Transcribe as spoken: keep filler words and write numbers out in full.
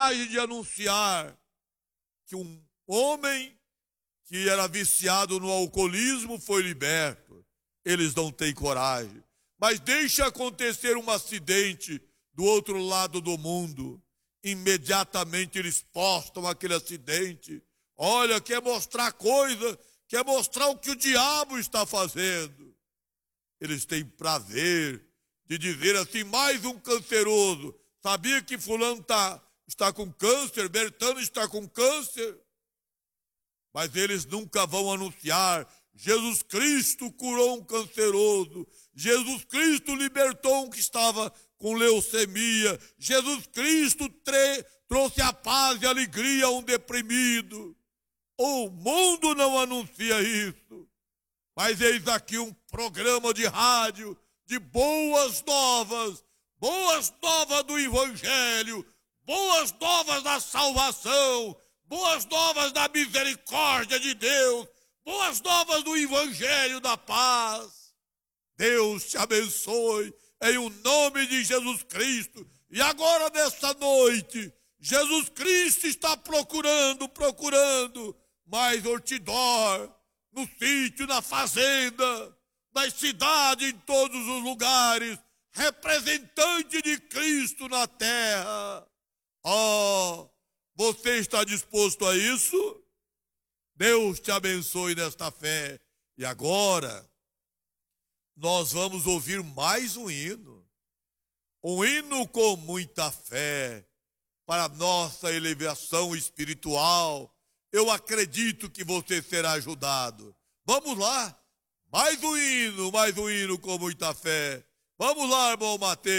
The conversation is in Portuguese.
coragem de anunciar que um homem que era viciado no alcoolismo foi liberto. Eles não têm coragem. Mas deixa acontecer um acidente do outro lado do mundo. Imediatamente eles postam aquele acidente. Olha, quer mostrar coisa, quer mostrar o que o diabo está fazendo. Eles têm prazer de dizer assim, mais um canceroso. Sabia que fulano tá, está com câncer, Bertano está com câncer? Mas eles nunca vão anunciar, Jesus Cristo curou um canceroso, Jesus Cristo libertou um que estava com leucemia, Jesus Cristo trouxe a paz e a alegria a um deprimido. O mundo não anuncia isso. Mas eis aqui um programa de rádio de boas novas, boas novas do Evangelho, boas novas da salvação, boas novas da misericórdia de Deus, boas novas do Evangelho da paz. Deus te abençoe em o nome de Jesus Cristo. E agora nesta noite, Jesus Cristo está procurando, procurando mais outdoor, no sítio, na fazenda, nas cidades, em todos os lugares, representante de Cristo na terra. Oh, você está disposto a isso? Deus te abençoe nesta fé. E agora, nós vamos ouvir mais um hino. Um hino com muita fé para a nossa elevação espiritual. Eu acredito que você será ajudado. Vamos lá. Mais um hino, mais um hino com muita fé. Vamos lá, irmão Mateus.